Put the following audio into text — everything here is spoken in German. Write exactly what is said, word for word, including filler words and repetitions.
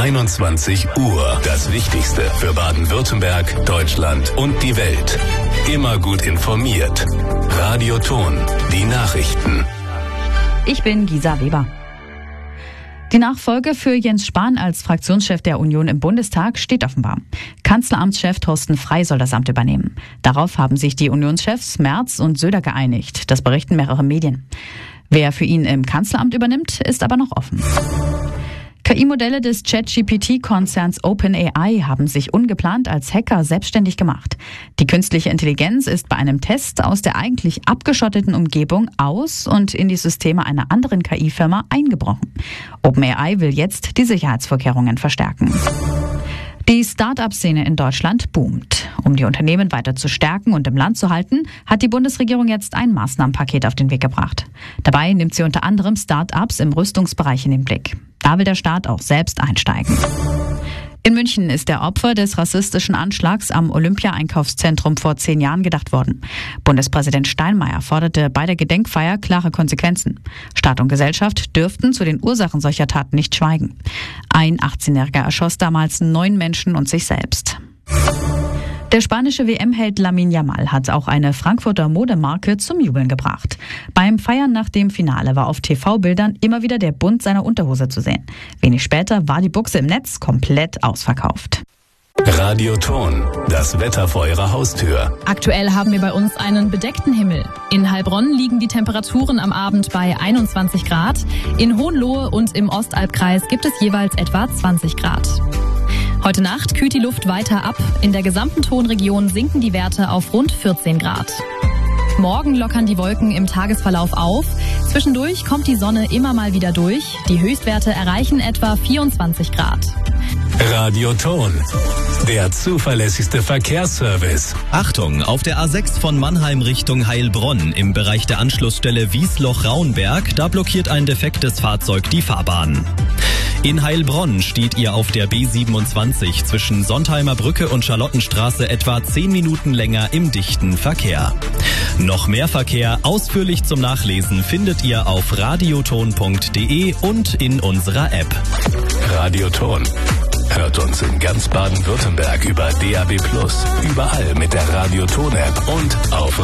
einundzwanzig Uhr. Das Wichtigste für Baden-Württemberg, Deutschland und die Welt. Immer gut informiert. Radio Ton, die Nachrichten. Ich bin Gisa Weber. Die Nachfolge für Jens Spahn als Fraktionschef der Union im Bundestag steht offenbar. Kanzleramtschef Thorsten Frey soll das Amt übernehmen. Darauf haben sich die Unionschefs Merz und Söder geeinigt. Das berichten mehrere Medien. Wer für ihn im Kanzleramt übernimmt, ist aber noch offen. K I-Modelle des ChatGPT-Konzerns OpenAI haben sich ungeplant als Hacker selbstständig gemacht. Die künstliche Intelligenz ist bei einem Test aus der eigentlich abgeschotteten Umgebung aus und in die Systeme einer anderen K I-Firma eingebrochen. OpenAI will jetzt die Sicherheitsvorkehrungen verstärken. Die Start-up-Szene in Deutschland boomt. Um die Unternehmen weiter zu stärken und im Land zu halten, hat die Bundesregierung jetzt ein Maßnahmenpaket auf den Weg gebracht. Dabei nimmt sie unter anderem Start-ups im Rüstungsbereich in den Blick. Da will der Staat auch selbst einsteigen. In München ist der Opfer des rassistischen Anschlags am Olympia-Einkaufszentrum vor zehn Jahren gedacht worden. Bundespräsident Steinmeier forderte bei der Gedenkfeier klare Konsequenzen. Staat und Gesellschaft dürften zu den Ursachen solcher Taten nicht schweigen. Ein achtzehnjähriger erschoss damals neun Menschen und sich selbst. Der spanische W M-Held Lamine Yamal hat auch eine Frankfurter Modemarke zum Jubeln gebracht. Beim Feiern nach dem Finale war auf T V-Bildern immer wieder der Bund seiner Unterhose zu sehen. Wenig später war die Buchse im Netz komplett ausverkauft. Radio Ton, das Wetter vor Ihrer Haustür. Aktuell haben wir bei uns einen bedeckten Himmel. In Heilbronn liegen die Temperaturen am Abend bei einundzwanzig Grad. In Hohenlohe und im Ostalbkreis gibt es jeweils etwa zwanzig Grad. Heute Nacht kühlt die Luft weiter ab. In der gesamten Tonregion sinken die Werte auf rund vierzehn Grad. Morgen lockern die Wolken im Tagesverlauf auf. Zwischendurch kommt die Sonne immer mal wieder durch. Die Höchstwerte erreichen etwa vierundzwanzig Grad. Radio Ton, der zuverlässigste Verkehrsservice. Achtung, auf der A sechs von Mannheim Richtung Heilbronn im Bereich der Anschlussstelle Wiesloch-Raunberg, da blockiert ein defektes Fahrzeug die Fahrbahn. In Heilbronn steht ihr auf der B siebenundzwanzig zwischen Sontheimer Brücke und Charlottenstraße etwa zehn Minuten länger im dichten Verkehr. Noch mehr Verkehr ausführlich zum Nachlesen findet ihr auf radioton punkt de und in unserer App. Radio Ton. Hört uns in ganz Baden-Württemberg über D A B plus, überall mit der Radio Ton App und auf